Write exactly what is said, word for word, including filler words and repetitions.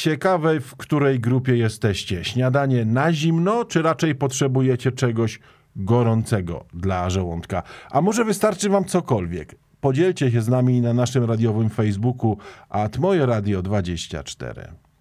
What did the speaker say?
Ciekawe, w której grupie jesteście. Śniadanie na zimno, czy raczej potrzebujecie czegoś gorącego dla żołądka? A może wystarczy wam cokolwiek? Podzielcie się z nami na naszym radiowym Facebooku at Moje Radio dwadzieścia cztery.